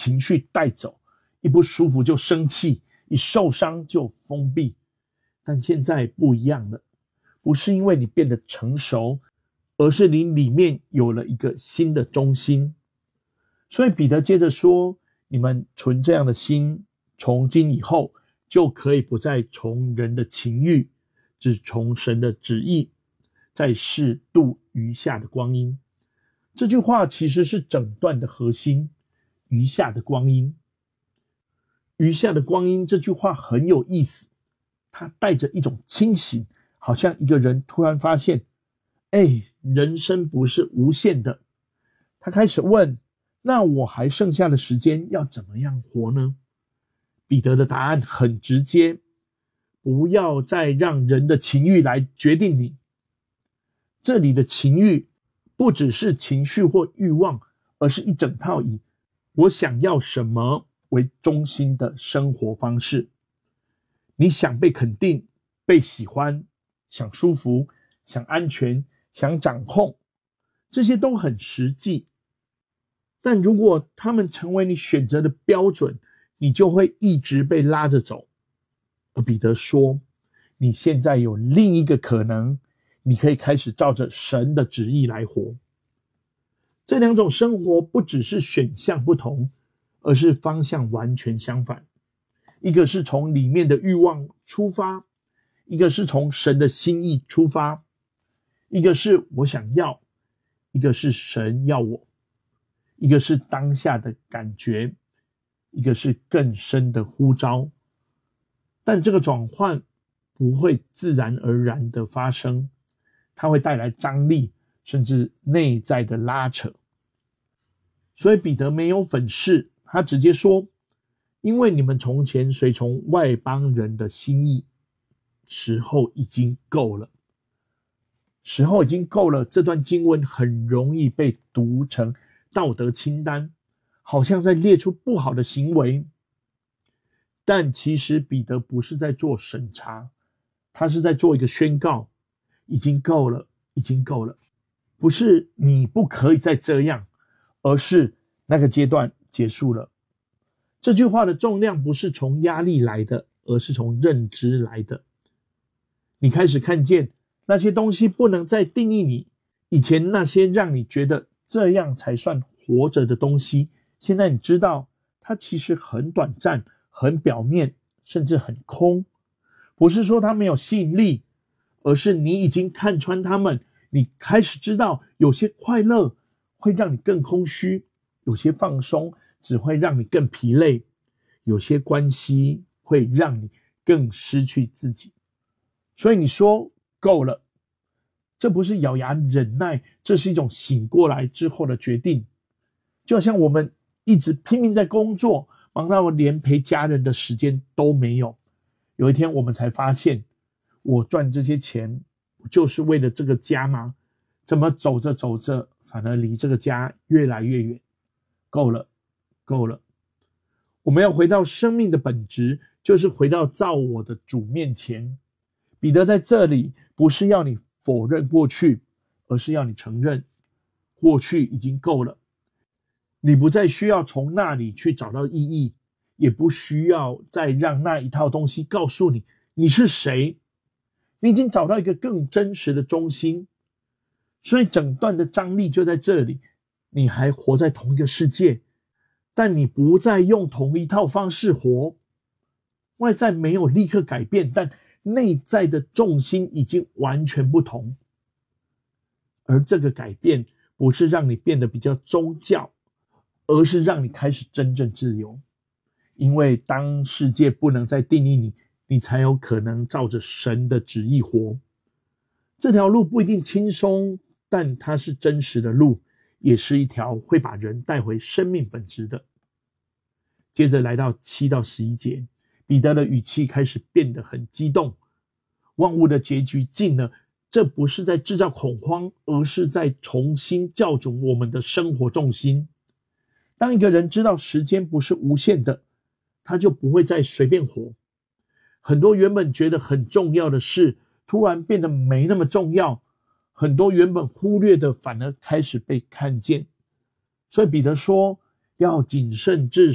情绪带走，一不舒服就生气，一受伤就封闭。但现在不一样了，不是因为你变得成熟，而是你里面有了一个新的中心。所以彼得接着说，你们存这样的心，从今以后就可以不再从人的情欲，只从神的旨意，在世度余下的光阴。这句话其实是整段的核心，余下的光阴。余下的光阴这句话很有意思，它带着一种清醒，好像一个人突然发现，人生不是无限的。他开始问，那我还剩下的时间要怎么样活呢？彼得的答案很直接，不要再让人的情欲来决定你。这里的情欲不只是情绪或欲望，而是一整套以我想要什么为中心的生活方式。你想被肯定，被喜欢，想舒服，想安全，想掌控，这些都很实际。但如果他们成为你选择的标准，你就会一直被拉着走。而彼得说，你现在有另一个可能，你可以开始照着神的旨意来活。这两种生活不只是选项不同，而是方向完全相反。一个是从里面的欲望出发，一个是从神的心意出发。一个是我想要，一个是神要我。一个是当下的感觉，一个是更深的呼召。但这个转换不会自然而然的发生，它会带来张力，甚至内在的拉扯。所以彼得没有粉饰，他直接说，因为你们从前随从外邦人的心意，时候已经够了。时候已经够了，这段经文很容易被读成道德清单，好像在列出不好的行为。但其实彼得不是在做审查，他是在做一个宣告，已经够了，已经够了。不是你不可以再这样，而是那个阶段结束了。这句话的重量不是从压力来的，而是从认知来的。你开始看见那些东西不能再定义你，以前那些让你觉得这样才算活着的东西，现在你知道它其实很短暂，很表面，甚至很空。不是说它没有吸引力，而是你已经看穿它们。你开始知道有些快乐会让你更空虚，有些放松只会让你更疲累，有些关系会让你更失去自己。所以你说够了，这不是咬牙忍耐，这是一种醒过来之后的决定。就好像我们一直拼命在工作，忙到连陪家人的时间都没有。有一天我们才发现，我赚这些钱就是为了这个家吗？怎么走着走着反而离这个家越来越远？够了，够了。我们要回到生命的本质，就是回到造我的主面前。彼得在这里不是要你否认过去，而是要你承认过去已经够了。你不再需要从那里去找到意义，也不需要再让那一套东西告诉你你是谁。你已经找到一个更真实的中心。所以整段的张力就在这里，你还活在同一个世界，但你不再用同一套方式活。外在没有立刻改变，但内在的重心已经完全不同。而这个改变不是让你变得比较宗教，而是让你开始真正自由。因为当世界不能再定义你，你才有可能照着神的旨意活。这条路不一定轻松，但它是真实的路，也是一条会把人带回生命本质的。接着来到7到11节，彼得的语气开始变得很激动。万物的结局近了，这不是在制造恐慌，而是在重新校准我们的生活重心。当一个人知道时间不是无限的，他就不会再随便活。很多原本觉得很重要的事，突然变得没那么重要。很多原本忽略的，反而开始被看见。所以彼得说，要谨慎至